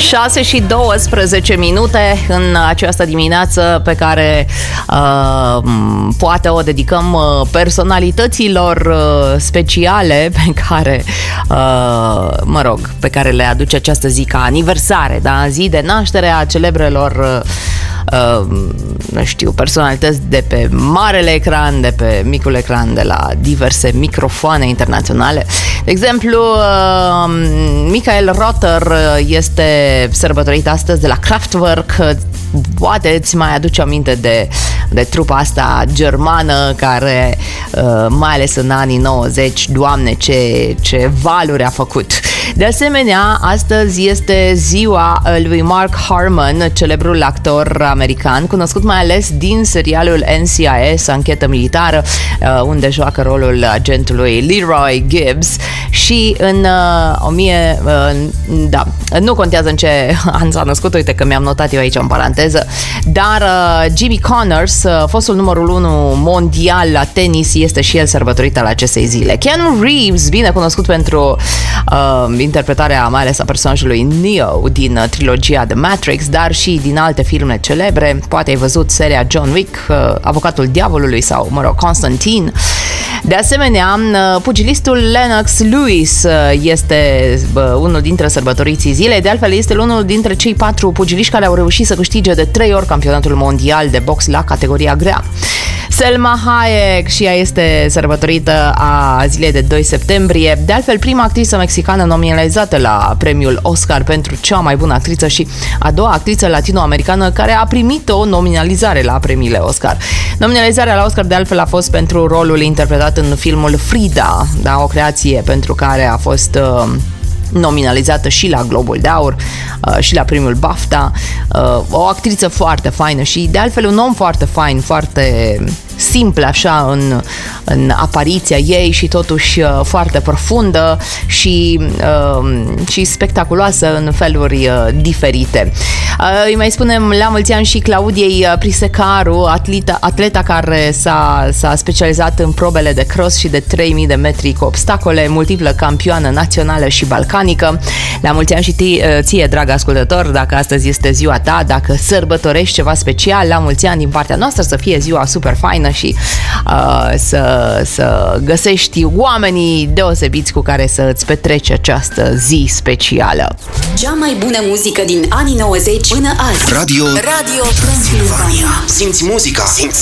6:12 în această dimineață pe care poate o dedicăm personalităților speciale pe care, pe care le aduce această zi ca aniversare, da? Zi de naștere a celebrelor personalități de pe marele ecran, de pe micul ecran, de la diverse microfoane internaționale. De exemplu, Michael Rother este sărbătorit astăzi de la Kraftwerk. Poate îți mai aduce aminte de trupa asta germană care, mai ales în anii 90, Doamne, ce valuri a făcut. De asemenea, astăzi este ziua lui Mark Harmon, celebrul actor american, cunoscut mai ales din serialul NCIS, Anchetă Militară, unde joacă rolul agentului Leroy Gibbs. Și nu contează în ce an s-a născut, uite că mi-am notat eu aici în paranteză, dar Jimmy Connors, fostul numărul 1 mondial la tenis, este și el sărbătorit al acestei zile. Keanu Reeves, bine cunoscut pentru interpretarea mai ales a personajului Neo din trilogia The Matrix, dar și din alte filme celebre. Poate ai văzut seria John Wick, Avocatul Diavolului sau, Constantine. De asemenea, pugilistul Lennox Lewis este unul dintre sărbătoriții zilei. De altfel, este unul dintre cei 4 pugiliști care au reușit să câștige de 3 ori campionatul mondial de box la categoria grea. Selma Hayek, și ea este sărbătorită a zilei de 2 septembrie. De altfel, prima actriță mexicană nominalizată la premiul Oscar pentru cea mai bună actriță și a doua actriță latino-americană care a primit o nominalizare la premiile Oscar. Nominalizarea la Oscar, de altfel, a fost pentru rolul interpretat în filmul Frida, da, o creație pentru care a fost nominalizată și la Globul de Aur și la premiul BAFTA. O actriță foarte faină și, de altfel, un om foarte fain, foarte simplă așa în apariția ei și totuși foarte profundă și spectaculoasă în feluri diferite. Îi mai spunem la mulți ani și Claudiei Prisecaru, atleta care s-a specializat în probele de cross și de 3000 de metri cu obstacole, multiplă campioană națională și balcanică. La mulți ani și ție, drag ascultător, dacă astăzi este ziua ta, dacă sărbătorești ceva special, la mulți ani din partea noastră, să fie ziua super faină și să găsești oamenii deosebiți cu care să îți petreci această zi specială. Cea mai bună muzică din anii 90 până azi. Radio Transilvania. Simți muzica.